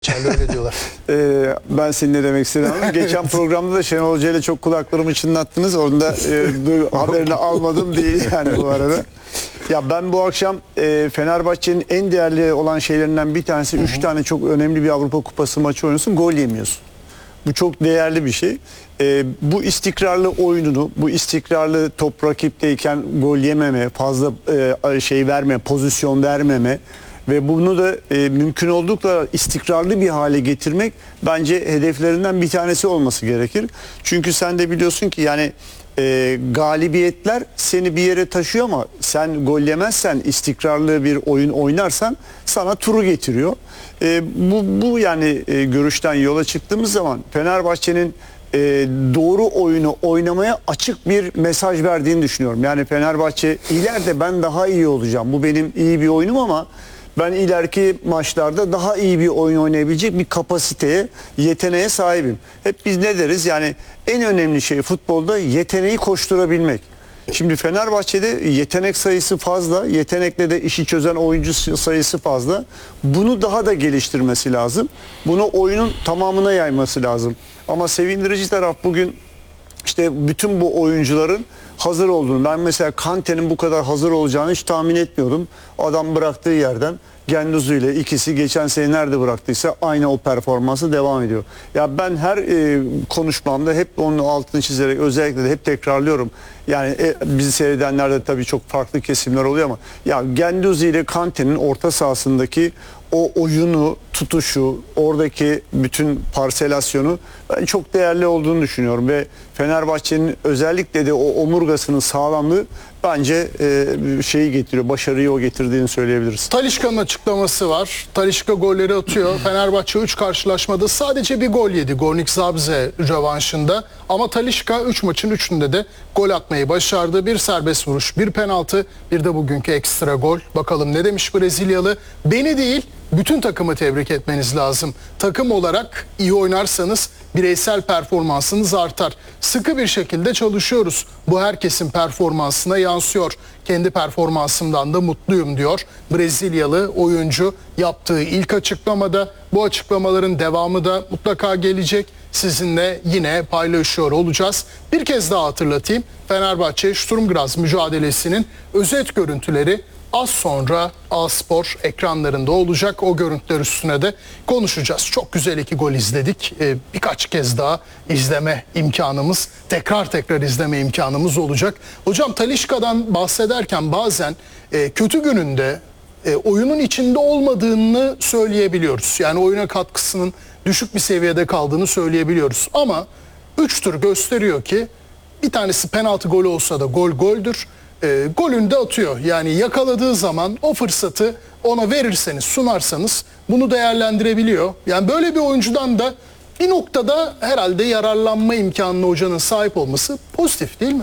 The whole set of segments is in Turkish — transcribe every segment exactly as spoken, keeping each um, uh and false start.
Fenerbahçeliler öyle diyorlar. Ee, ben senin ne demek istedim ama geçen programda da Şenol Hoca ile çok kulaklarımı çınlattınız. Orada e, haberini almadım değil yani bu arada. Ya ben bu akşam e, Fenerbahçe'nin en değerli olan şeylerinden bir tanesi üç tane çok önemli bir Avrupa Kupası maçı oynuyorsun, gol yemiyorsun. Bu çok değerli bir şey. Ee, bu istikrarlı oyununu, bu istikrarlı top rakipteyken gol yememe, fazla e, şey verme, pozisyon vermeme ve bunu da e, mümkün oldukça istikrarlı bir hale getirmek bence hedeflerinden bir tanesi olması gerekir. Çünkü sen de biliyorsun ki yani e, galibiyetler seni bir yere taşıyor ama sen gol yemezsen, istikrarlı bir oyun oynarsan sana turu getiriyor. E, bu, bu yani e, görüşten yola çıktığımız zaman Fenerbahçe'nin e, doğru oyunu oynamaya açık bir mesaj verdiğini düşünüyorum. Yani Fenerbahçe ileride ben daha iyi olacağım. Bu benim iyi bir oyunum ama ben ileriki maçlarda daha iyi bir oyun oynayabilecek bir kapasiteye, yeteneğe sahibim. Hep biz ne deriz? Yani en önemli şey futbolda yeteneği koşturabilmek. Şimdi Fenerbahçe'de yetenek sayısı fazla, yetenekle de işi çözen oyuncu sayısı fazla. Bunu daha da geliştirmesi lazım. Bunu oyunun tamamına yayması lazım. Ama sevindirici taraf bugün işte bütün bu oyuncuların hazır olduğunu. Ben mesela Kante'nin bu kadar hazır olacağını hiç tahmin etmiyordum. Adam bıraktığı yerden Gendouzi ile ikisi geçen sene nerede bıraktıysa aynı o performansı devam ediyor. Ya ben her e, konuşmamda hep onun altını çizerek özellikle de hep tekrarlıyorum. Yani e, bizi seyredenler de tabii çok farklı kesimler oluyor ama ya Gendouzi ile Kante'nin orta sahasındaki o oyunu, tutuşu, oradaki bütün parselasyonu ben çok değerli olduğunu düşünüyorum ve Fenerbahçe'nin özellikle de o omurgasının sağlamlığı bence e, şeyi getiriyor, başarıyı o getirdiğini söyleyebiliriz. Talisca'nın açıklaması var. Talisca golleri atıyor. Fenerbahçe üç karşılaşmada sadece bir gol yedi Gornik Zabrze rövanşında. Ama Talisca üç maçın üçünde de gol atmayı başardı. Bir serbest vuruş, bir penaltı, bir de bugünkü ekstra gol. Bakalım ne demiş Brezilyalı? Beni değil, bütün takımı tebrik etmeniz lazım. Takım olarak iyi oynarsanız bireysel performansınız artar. Sıkı bir şekilde çalışıyoruz. Bu herkesin performansına yansıyor. Kendi performansımdan da mutluyum diyor Brezilyalı oyuncu yaptığı ilk açıklamada. Bu açıklamaların devamı da mutlaka gelecek. Sizinle yine paylaşıyor olacağız. Bir kez daha hatırlatayım. Fenerbahçe Sturm Graz mücadelesinin özet görüntüleri az sonra A-Spor ekranlarında olacak. O görüntüler üstüne de konuşacağız. Çok güzel iki gol izledik. Ee, birkaç kez daha izleme imkanımız, tekrar tekrar izleme imkanımız olacak. Hocam Talisca'dan bahsederken bazen e, kötü gününde e, oyunun içinde olmadığını söyleyebiliyoruz. Yani oyuna katkısının düşük bir seviyede kaldığını söyleyebiliyoruz. Ama üç tur gösteriyor ki bir tanesi penaltı golü olsa da gol goldür. E, golünü de atıyor. Yani yakaladığı zaman o fırsatı ona verirseniz, sunarsanız bunu değerlendirebiliyor. Yani böyle bir oyuncudan da bir noktada herhalde yararlanma imkanına hocanın sahip olması pozitif değil mi?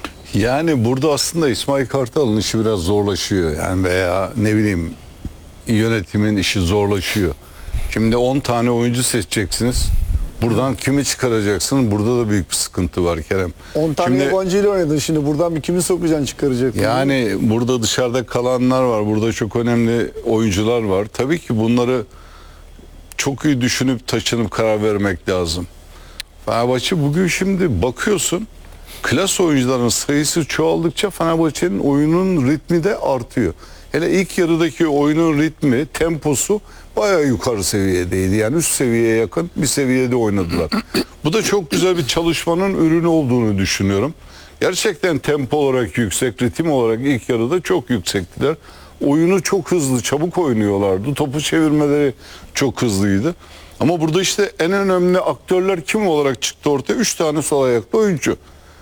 Yani burada aslında İsmail Kartal'ın işi biraz zorlaşıyor. Yani veya ne bileyim yönetimin işi zorlaşıyor. Şimdi on tane oyuncu seçeceksiniz. Buradan kimi çıkaracaksın? Burada da büyük bir sıkıntı var Kerem. on tane yabancı ile oynadın şimdi. Buradan bir kimi sokacaksın, çıkaracaksın? Yani burada dışarıda kalanlar var. Burada çok önemli oyuncular var. Tabii ki bunları çok iyi düşünüp taşınıp karar vermek lazım. Fenerbahçe bugün şimdi bakıyorsun, klas oyuncuların sayısı çoğaldıkça Fenerbahçe'nin oyunun ritmi de artıyor. Hele ilk yarıdaki oyunun ritmi, temposu bayağı yukarı seviyedeydi. Yani üst seviyeye yakın bir seviyede oynadılar. Bu da çok güzel bir çalışmanın ürünü olduğunu düşünüyorum. Gerçekten tempo olarak yüksek, ritim olarak ilk yarıda çok yüksektiler. Oyunu çok hızlı, çabuk oynuyorlardı. Topu çevirmeleri çok hızlıydı. Ama burada işte en önemli aktörler kim olarak çıktı ortaya? Üç tane sol ayaklı oyuncu.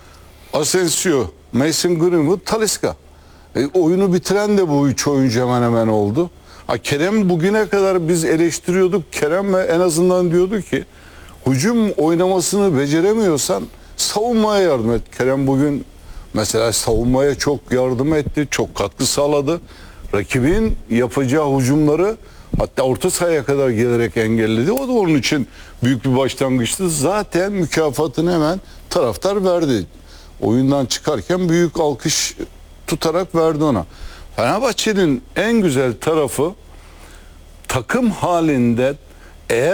Asensio, Mason Greenwood, Talisca. E, oyunu bitiren de bu üç oyuncu hemen hemen oldu. Ha, Kerem bugüne kadar biz eleştiriyorduk. Kerem en azından diyordu ki hücum oynamasını beceremiyorsan savunmaya yardım et. Kerem bugün mesela savunmaya çok yardım etti. Çok katkı sağladı. Rakibin yapacağı hücumları hatta orta sahaya kadar gelerek engelledi. O da onun için büyük bir başlangıçtı. Zaten mükafatını hemen taraftar verdi. Oyundan çıkarken büyük alkış tutarak verdi ona. Fenerbahçe'nin en güzel tarafı takım halinde eğer